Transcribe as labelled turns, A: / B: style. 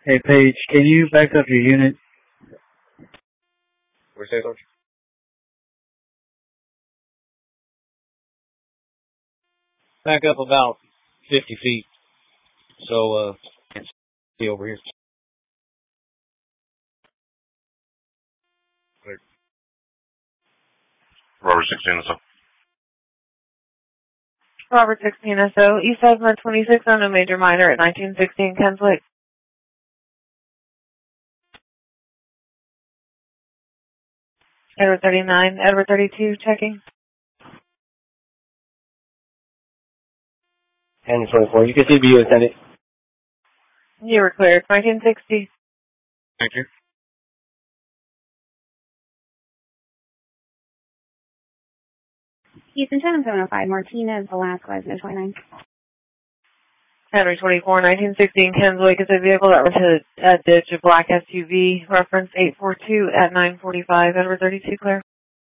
A: Hey, Paige, can you back up your unit?
B: Where's that, Sergeant? Back up about 50 feet. So, can't see over here.
C: Robert 16 SO.
D: Robert 16 SO, East Side 26 on a major minor at 1916 Kenswick. Edward 39, Edward 32, checking.
E: Henry 24, you can see BU attendant.
D: You were cleared, 1960.
B: Thank you.
F: Houston 705, Martinez, Velasquez, no 29.
D: Henry 24, 1916 Kenswick is a vehicle that was hit a ditch, a black SUV, reference 842 at 945, Edward 32 clear.